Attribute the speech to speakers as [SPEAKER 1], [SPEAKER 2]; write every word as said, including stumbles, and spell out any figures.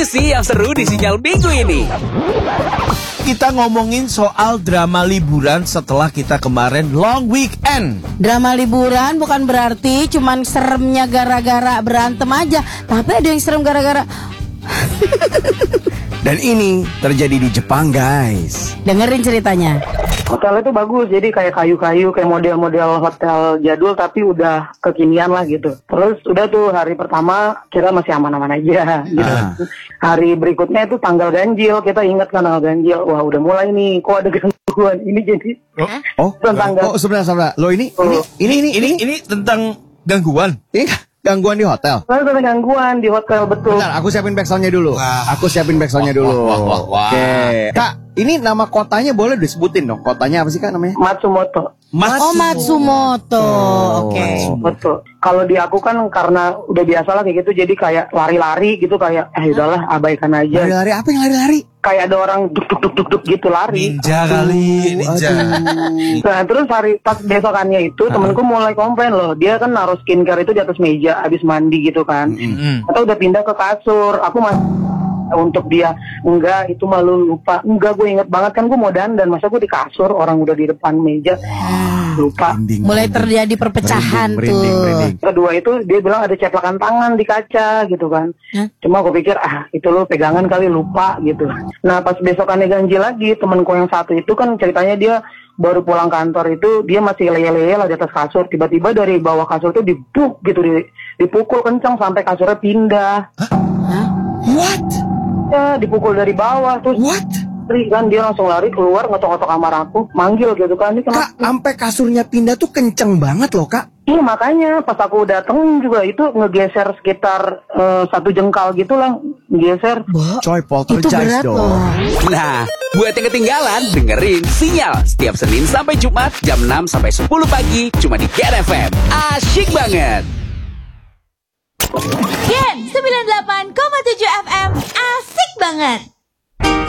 [SPEAKER 1] aja sih yang seru di Sinyal Minggu ini.
[SPEAKER 2] Kita ngomongin soal drama liburan setelah kita kemarin long weekend.
[SPEAKER 3] Drama liburan bukan berarti cuman seremnya gara-gara berantem aja, tapi ada yang serem gara-gara
[SPEAKER 2] Dan ini terjadi di Jepang, guys.
[SPEAKER 3] dengerin ceritanya.
[SPEAKER 4] Hotelnya tuh bagus, jadi kayak kayu-kayu, kayak model-model hotel jadul tapi udah kekinian lah gitu. Terus udah tuh hari pertama kita masih aman-aman aja gitu.
[SPEAKER 2] Ah.
[SPEAKER 4] Hari berikutnya itu tanggal ganjil, kita ingat kan tanggal ganjil. Wah udah mulai nih, kok ada gangguan ini jadi.
[SPEAKER 2] Oh,
[SPEAKER 4] Tentang
[SPEAKER 2] oh sebentar, sebentar. Lo ini, ini, ini, ini, ini,
[SPEAKER 5] Ini tentang gangguan.
[SPEAKER 2] ini gangguan di hotel.
[SPEAKER 4] Kan ada gangguan di hotel, betul.
[SPEAKER 2] Bentar, aku siapin backsoundnya dulu.
[SPEAKER 5] Wah.
[SPEAKER 2] Aku siapin backsoundnya dulu.
[SPEAKER 5] Wah, wah, wah, wah.
[SPEAKER 2] Oke, Kak, ini nama kotanya boleh disebutin dong. Kotanya apa sih, Kak, namanya?
[SPEAKER 4] Matsumoto.
[SPEAKER 3] Oh, Matsumoto. Oke.
[SPEAKER 4] Betul. Kalau di aku kan karena udah biasa lah kayak gitu, jadi kayak lari-lari gitu, kayak eh udahlah abaikan aja.
[SPEAKER 2] Lari-lari apa yang lari-lari?
[SPEAKER 4] Kayak ada orang duk duk duk duk duk gitu lari.
[SPEAKER 5] Ninja kali, ninja.
[SPEAKER 4] Nah terus hari pas besokannya itu temenku mulai komplain loh, dia kan naruh skincare itu di atas meja abis mandi gitu kan.
[SPEAKER 5] Mm.
[SPEAKER 4] Atau udah pindah ke kasur, aku masih untuk dia enggak itu malu lupa, enggak gue inget banget kan gue mau dandan, masa gue di kasur orang udah di depan meja lupa.
[SPEAKER 2] Merinding,
[SPEAKER 3] Mulai
[SPEAKER 2] merinding.
[SPEAKER 3] terjadi perpecahan
[SPEAKER 2] Merinding, merinding,
[SPEAKER 3] tuh.
[SPEAKER 2] merinding.
[SPEAKER 4] Kedua itu dia bilang ada ceplakan tangan di kaca gitu kan.
[SPEAKER 3] Hah?
[SPEAKER 4] Cuma aku pikir ah itu lo pegangan kali lupa gitu. Nah pas besokannya ganjil lagi temenku yang satu itu kan ceritanya dia baru pulang kantor itu dia masih leye-leye lah di atas kasur. Tiba-tiba dari bawah kasur tuh dibuk gitu di, dipukul kencang sampai kasurnya pindah.
[SPEAKER 2] What?
[SPEAKER 4] Ya dipukul dari bawah terus
[SPEAKER 2] What?
[SPEAKER 4] lari kan dia langsung lari keluar ngetok-ngetok kamar aku manggil gitu kan ini
[SPEAKER 2] Kak,
[SPEAKER 4] kenapa?
[SPEAKER 2] sampai kasurnya pindah tuh kenceng banget loh, Kak.
[SPEAKER 4] Iya makanya pas aku dateng juga itu ngegeser sekitar eh, satu jengkal gitu lah ngegeser.
[SPEAKER 2] Coy,
[SPEAKER 3] Itu
[SPEAKER 2] poltergeist
[SPEAKER 3] berat
[SPEAKER 2] dong.
[SPEAKER 3] loh.
[SPEAKER 1] Nah, buat yang ketinggalan, dengerin Sinyal setiap Senin sampai Jumat jam enam sampai sepuluh pagi cuma di Gen F M. Asyik banget.
[SPEAKER 6] Gen sembilan puluh delapan koma tujuh F M, asik banget.